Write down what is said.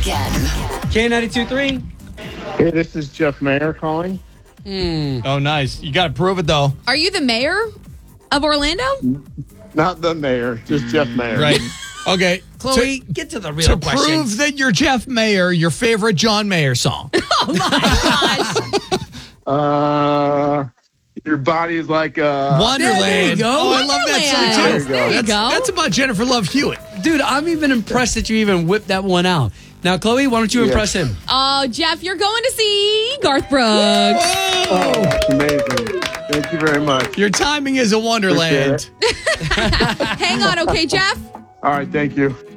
weekend. K92.3. Hey, this is Jeff Mayer calling. Oh, nice. You got to prove it, though. Are you the mayor of Orlando? Not the mayor, just Jeff Mayer. Right. Okay. Chloe, get to the real To question. prove that you're Jeff Mayer, your favorite John Mayer song. Oh my gosh. Your body is like a... Wonderland. There you go. Oh, I love that song, too. Wonderland. There you go. That's about Jennifer Love Hewitt. Dude, I'm even impressed that you even whipped that one out. Now, Chloe, why don't you impress him? Oh, Jeff, you're going to see Garth Brooks. Oh, it's amazing. Thank you very much. Your timing is a wonderland. Appreciate Hang on, okay, Jeff? All right, thank you.